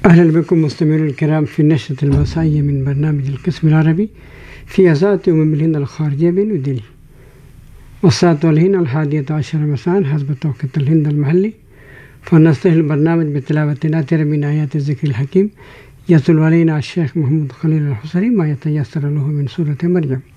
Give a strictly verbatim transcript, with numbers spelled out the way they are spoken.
أهلا بكم مستمعينا الكرام في النشرة المسائية من برنامج القسم العربي في إذاعة أم الهند الخارجية بنيو دلهي. والساعة والهند الحادية عشر مساء حسب توقيت الهند المحلي. فنستهل البرنامج بتلاوة ناترة من آيات الذكر الحكيم يتلو علينا الشيخ محمود خليل الحصري ما يتيسر له من سورة مريم.